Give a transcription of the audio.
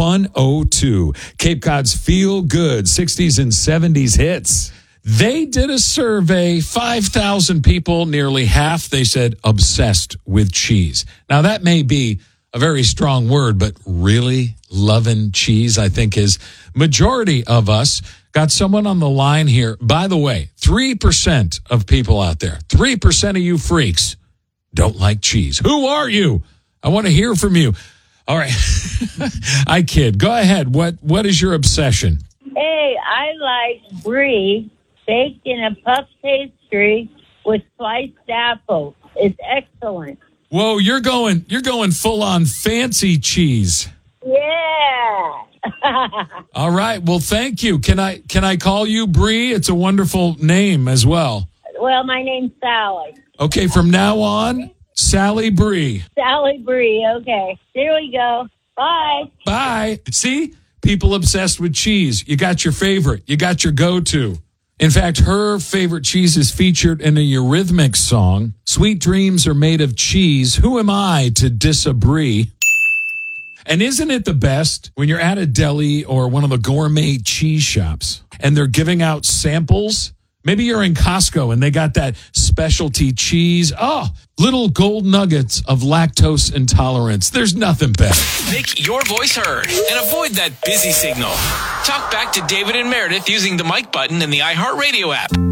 Q102. Cape Cod's feel good 60s and 70s hits. They did a survey, 5,000 people, nearly half, they said, obsessed with cheese. Now, that may be a very strong word, but really loving cheese, I think, is majority of us. Got someone on the line here. By the way, 3% of people out there, 3% of you freaks don't like cheese. Who are you? I want to hear from you. All right. I kid. Go ahead. What is your obsession? Hey, I like brie baked in a puff pastry with sliced apples. It's excellent. Whoa, you're going full on fancy cheese. Yeah. All right. Well, thank you. Can I call you Bree? It's a wonderful name as well. Well, my name's Sally. Okay, from now on, Sally Bree. Sally Bree. Okay. There we go. Bye. Bye. See? People obsessed with cheese. You got your favorite. You got your go-to. In fact, her favorite cheese is featured in a Eurythmics song. Sweet dreams are made of cheese. Who am I to disagree? And isn't it the best when you're at a deli or one of the gourmet cheese shops and they're giving out samples? Maybe you're in Costco and they got that specialty cheese. Oh, little gold nuggets of lactose intolerance. There's nothing better. Make your voice heard and avoid that busy signal. Talk back to David and Meredith using the mic button in the iHeartRadio app.